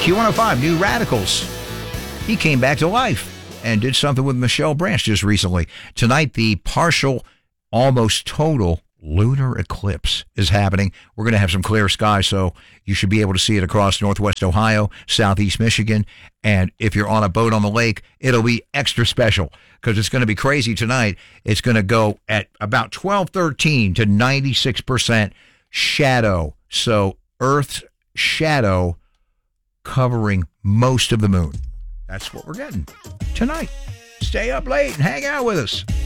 Q105, New Radicals. He came back to life and did something with Michelle Branch just recently. Tonight, the partial, almost total lunar eclipse is happening. We're going to have some clear skies, so you should be able to see it across northwest Ohio, southeast Michigan, and if you're on a boat on the lake, it'll be extra special because it's going to be crazy tonight. It's going to go at about 12:13 to 96% shadow, so Earth's shadow covering most of the moon. That's what we're getting tonight. Stay up late and hang out with us.